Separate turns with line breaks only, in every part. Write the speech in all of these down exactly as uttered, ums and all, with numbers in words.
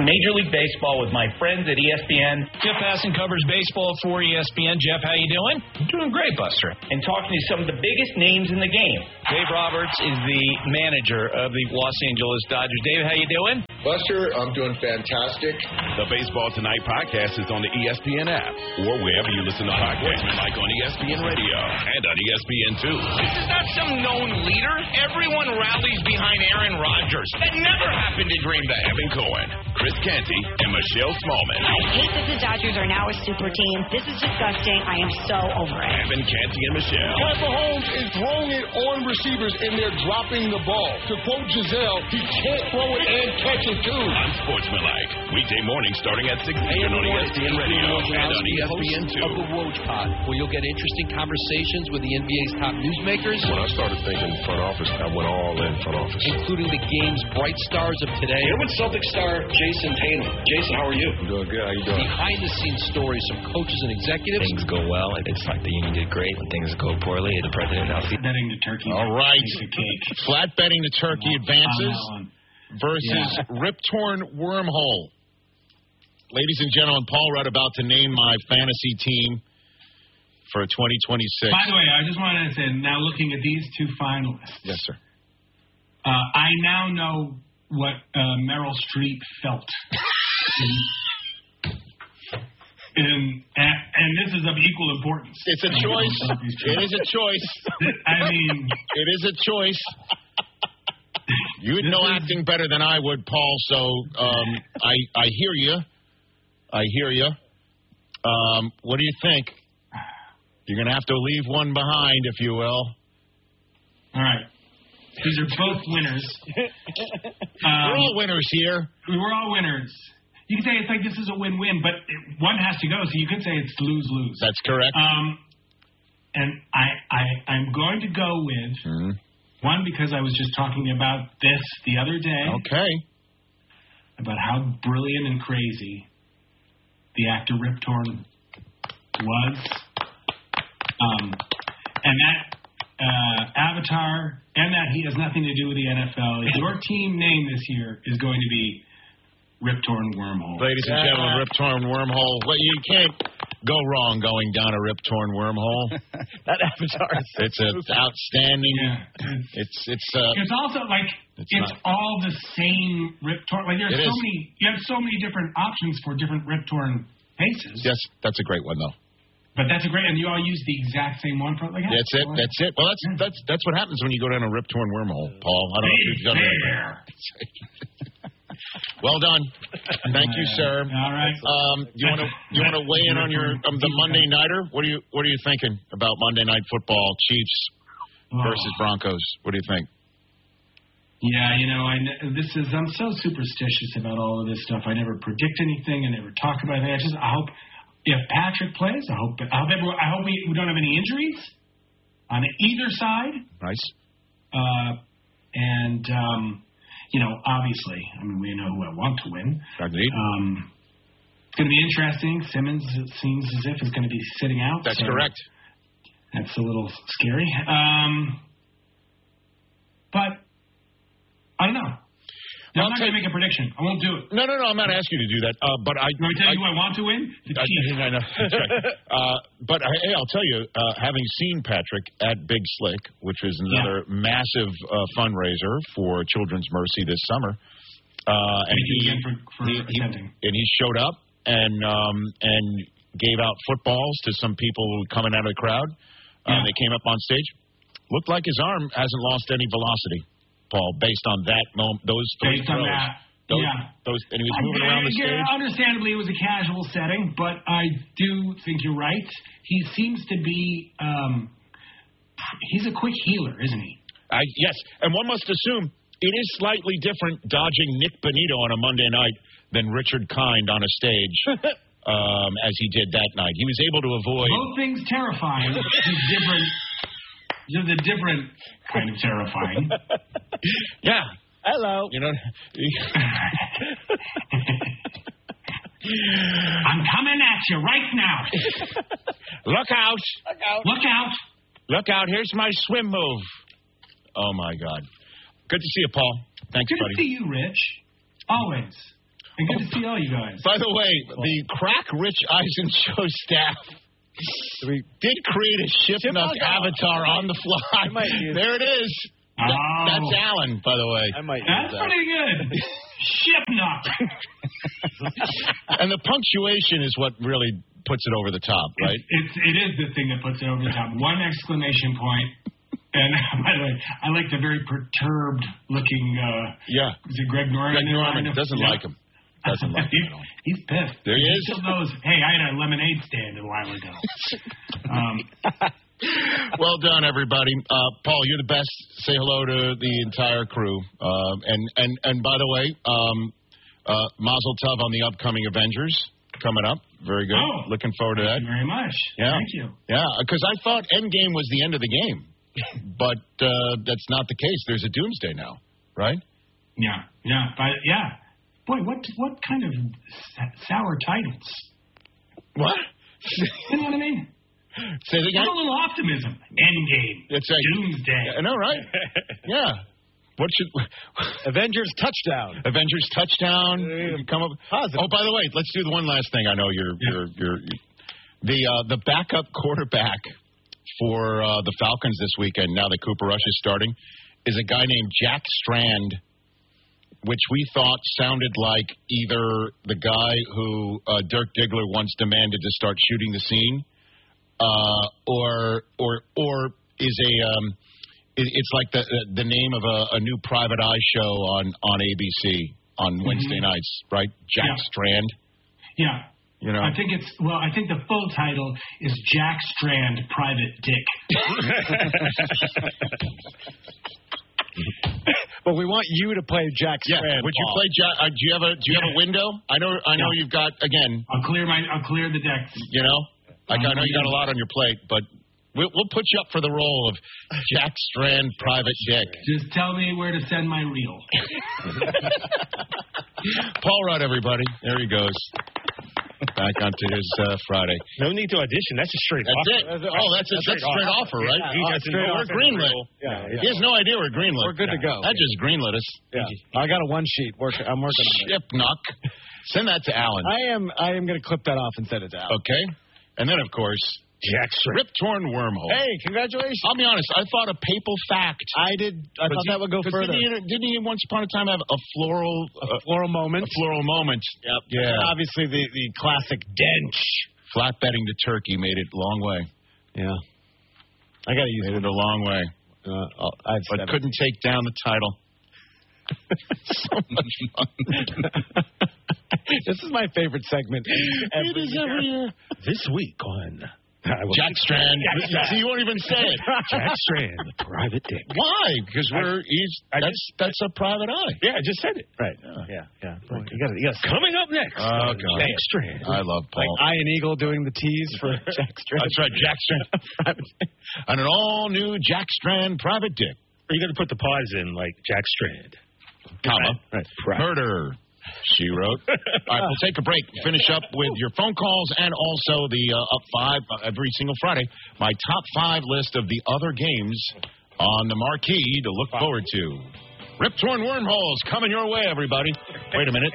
Major League Baseball with my friends at E S P N.
Jeff Passan covers baseball for E S P N. Jeff, how you doing?
I'm doing great, Buster. And talking to some of the biggest names in the game.
Dave Roberts is the manager of the Los Angeles Dodgers. Dave, how you doing?
Buster, I'm doing fantastic.
The Baseball Tonight podcast is on the E S P N app or wherever you listen to podcasts, like on E S P N Radio and on E S P N two.
This is not some known leader. Everyone rallies behind Aaron Rodgers. That never happened in Green Bay.
Evan Cohen, Chris Canty, and Michelle Smallman.
I hate that the Dodgers are now a super team. This is disgusting. I am so over it.
Evan Canty and Michelle.
Pat Mahomes is throwing it on receivers, and they're dropping the ball. To quote Giselle, he can't throw it and catch it, too.
On Sportsmanlike, weekday morning starting at six a.m. on E S P N Radio and on E S P N two.
Of the Woj Pod, where you'll get interesting conversations with the N B A's top newsmakers.
When I started thinking front office, I went all in front office.
Including the game's bright stars of today.
Here with Celtic star Jason Tatum. Jason, how are you?
I'm doing good. How you doing?
Behind-the-scenes stories from coaches and executives.
Things go well. It's like the union did great. When things go poorly, the president now sees.
Betting the turkey.
All right.
Cake.
Flat betting the turkey advances versus
yeah.
rip-torn wormhole. Ladies and gentlemen, Paul Rudd about to name my fantasy team for twenty twenty-six.
By the way, I just wanted to say, now looking at these two finalists.
Yes, sir.
Uh, I now know what uh, Meryl Streep felt. in, in, and, and this is of equal importance.
It's a choice. It is a choice.
I mean.
It is a choice. You would know acting better than I would, Paul, so um, I, I hear you. I hear you. Um, what do you think? You're going to have to leave one behind, if you will.
All right. These are both winners.
Um, we're all winners here.
We're all winners. You can say it's like this is a win-win, but one has to go, so you could say it's lose-lose.
That's correct.
Um, and I, I, I'm going to go with,
mm-hmm.
one, because I was just talking about this the other day.
Okay.
About how brilliant and crazy the actor Rip Torn was. Um, and that uh, Avatar, and that he has nothing to do with the N F L. Your team name this year is going to be Rip Torn Wormhole.
Ladies and gentlemen, Rip Torn Wormhole. Well, you can't go wrong going down a Rip Torn Wormhole.
That Avatar is so
It's an outstanding.
Yeah.
It's it's. Uh,
it's also like it's, it's all the same Rip Torn. Like there's
It
so
is.
many. You have so many different options for different Rip Torn faces.
yes, that's a great one though.
But that's a great, and you all use the exact same one for like. Yeah,
That's it. That's it. Well, that's that's that's what happens when you go down a Rip Torn Wormhole, Paul. I don't know if you've done that. Well done. Thank you, sir.
All right.
Um, you want to you want to weigh in on your um, the Monday nighter? What are you What are you thinking about Monday Night Football? Chiefs versus Broncos. What do you think?
Yeah, you know, I this is I'm so superstitious about all of this stuff. I never predict anything. I never talk about anything. I just I hope if Patrick plays, I hope I hope everyone, I hope we, we don't have any injuries on either side.
Nice.
Uh, and um, you know, obviously, I mean, we know who I want to win.
Indeed.
Um, it's going to be interesting. Simmons, it seems as if is going to be sitting out.
That's
so
correct.
That's a little scary. Um, but I don't know. No, I'm not going to make a prediction. I won't do it.
No, no, no. I'm not asking you to do that. Uh, but I.
Can I tell
I,
you who I want to win? The
I,
Chiefs.
I know. That's right. uh, but uh, hey, I'll tell you, uh, having seen Patrick at Big Slick, which is another yeah. massive uh, fundraiser for Children's Mercy this summer, uh, and
Thank you
he,
again for, for
he, he
attending.
and he showed up and um, and gave out footballs to some people coming out of the crowd. Uh,
Yeah.
They came up on stage. Looked like his arm hasn't lost any velocity, Paul, based on that moment, those three
Based
throws.
on that.
Those,
yeah.
Those, and he was moving
I,
around the
yeah,
stage.
Understandably, it was a casual setting, but I do think you're right. He seems to be, um, he's a quick healer, isn't he?
I, yes, and one must assume it is slightly different dodging Nick Bonito on a Monday night than Richard Kind on a stage, um, as he did that night. He was able to avoid...
Both things terrifying. Just different, just a different kind of terrifying.
Yeah.
Hello.
You know...
I'm coming at you right now.
Look out.
Look out.
Look out.
Look out. Here's my swim move. Oh, my God. Good to see you, Paul. Thanks,
Good
buddy.
to see you, Rich. Always. And good to see all you guys.
By the way, the crack Rich Eisen show staff we did create a Shipnuck avatar on the fly. There it is.
Oh.
That, that's Alan, by the way.
I might
That's
use that.
pretty good. Shipnuck.
And the punctuation is what really puts it over the top, right?
It's, it's, it is the thing that puts it over the top. One exclamation point. And by the way, I like the very perturbed looking. Uh,
yeah.
Is it Greg Norman?
Greg Norman doesn't
yeah.
like him. Doesn't like
he's,
him at all.
He's pissed.
There he
he
is.
still knows, hey, I had a lemonade stand a while ago. um,
well done, everybody. Uh, Paul, you're the best. Say hello to the entire crew. Uh, and, and, and by the way, um, uh, Mazel Tov on the upcoming Avengers coming up. Very good.
Oh,
looking forward to that.
Thank you very much.
Yeah.
Thank you.
Yeah, because I thought Endgame was the end of the game. But uh, that's not the case. There's a Doomsday now, right?
Yeah, yeah, but yeah. Boy, what what kind of sour titles?
What?
You know what I mean?
Say it again.
Have a little optimism. Endgame.
It's like,
Doomsday.
I know, right? Yeah. What should
Avengers touchdown?
Avengers touchdown. Come up.
Positive.
Oh, by the way, let's do the one last thing. I know you're you're you're the uh, the backup quarterback for uh, the Falcons this weekend. Now that Cooper Rush is starting, is a guy named Jack Strand, which we thought sounded like either the guy who uh, Dirk Diggler once demanded to start shooting the scene, uh, or or or is a um, it, it's like the the name of a, a new Private Eye show on on A B C on mm-hmm. Wednesday nights, right? Jack
yeah.
Strand.
Yeah.
You know,
I think it's well. I think the full title is Jack Strand, Private Dick.
But we want you to play Jack
yeah.
Strand.
Would you
Paul.
play Jack? Uh, do you have a Do you
yeah.
have a window? I know. I know
yeah.
you've got again.
I'll clear my. I'll clear the decks.
You know, like I know you got a lot on your plate, but we'll, we'll put you up for the role of Jack Strand, Private Dick.
Just tell me where to send my reel.
Paul Rudd, everybody. There he goes. Back onto his uh, Friday.
No need to audition. That's a straight
That's
offer.
it. Oh, that's a that's straight offer, right?
Yeah, he doesn't
Straight
know
we're greenlit.
Yeah, yeah.
He has no idea we're greenlit.
We're good to go.
That just greenlit us.
Yeah. I got a one sheet. Work, I'm working on it.
Shipnuck. Send that to Alan.
I am. I am going to clip that off and send it to Alan.
Okay. And then, of course,
Jack
Rip Torn Wormhole.
Hey, congratulations.
I'll be honest. I thought a papal fact.
I did. I thought
he,
that would go further.
Didn't he, didn't he once upon a time have a floral,
a floral moment?
A floral moment.
Yep.
Yeah.
And obviously, the the classic dench.
Flatbedding to turkey made it a long way.
Yeah. I got to use
made it a long way.
Uh, I'll, I've
but
seven.
couldn't take down the title. So much fun.
This is my favorite segment. Every
it is year. every year.
This week on
Jack Strand.
Jack Strand.
See, you won't even say it.
Jack Strand, the Private Dick.
Why? Because we're he's
I
that's
just,
that's a private eye.
Yeah, I just said it.
Right.
Yeah.
Yeah. yeah.
Boy, you got you coming up next.
Oh God.
Jack Strand.
I love Paul.
Like Iron Eagle doing the tease for Jack Strand.
That's right, Jack Strand. And an all new Jack Strand Private Dick.
You got to put the pause in like Jack Strand,
comma
right.
Right. Murder. She wrote. All right, we'll take a break. Finish up with your phone calls and also the uh, Up Five uh, every single Friday. My top five list of the other games on the marquee to look forward to. Rip Torn Wormholes coming your way, everybody. Wait a minute.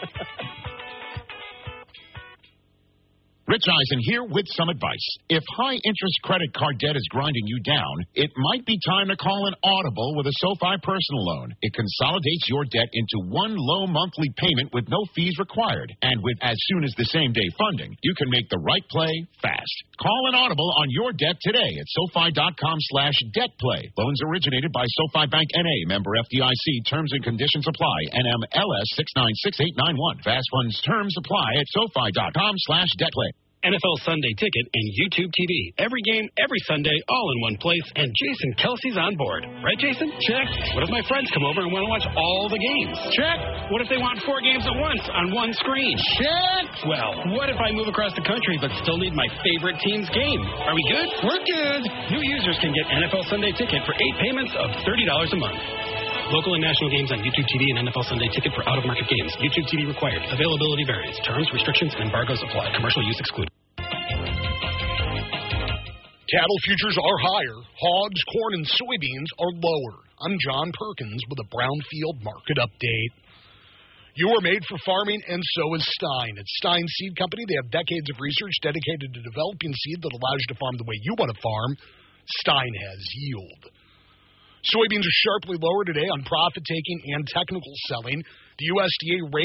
Rich Eisen here with some advice. If high-interest credit card debt is grinding you down, it might be time to call an audible with a SoFi personal loan. It consolidates your debt into one low monthly payment with no fees required. And with as soon as the same-day funding, you can make the right play fast. Call an audible on your debt today at SoFi.com slash debt play. Loans originated by SoFi Bank N A, member F D I C. Terms and conditions apply. N M L S six nine six eight nine one. Fast funds terms apply at SoFi.com slash debt play.
N F L Sunday Ticket and YouTube T V. Every game, every Sunday, all in one place, and Jason Kelsey's on board. Right, Jason? Check. What if my friends come over and want to watch all the games? Check. What if they want four games at once on one screen? Check. Well, what if I move across the country but still need my favorite team's game? Are we good? We're good. New users can get N F L Sunday Ticket for eight payments of thirty dollars a month. Local and national games on YouTube T V and N F L Sunday Ticket for out-of-market games. YouTube T V required. Availability varies. Terms, restrictions, and embargoes apply. Commercial use excluded.
Cattle futures are higher. Hogs, corn, and soybeans are lower. I'm John Perkins with a Brownfield market update.
You are made for farming, and so is Stein. At Stein Seed Company, they have decades of research dedicated to developing seed that allows you to farm the way you want to farm. Stein has yield. Soybeans are sharply lower today on profit-taking and technical selling. The U S D A rate